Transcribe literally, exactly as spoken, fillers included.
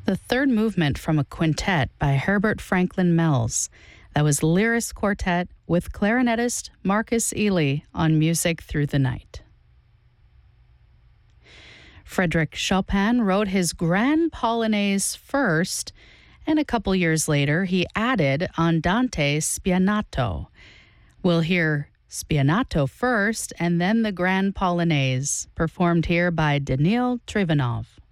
the third movement from a quintet by Herbert Franklin Mells. That was Lyris Quartet with clarinetist Marcus Ealey on Music Through the Night. Frédéric Chopin wrote his Grand Polonaise first, and a couple years later he added Andante Spianato. We'll hear Spianato first, and then the Grand Polonaise, performed here by Danil Trivanov.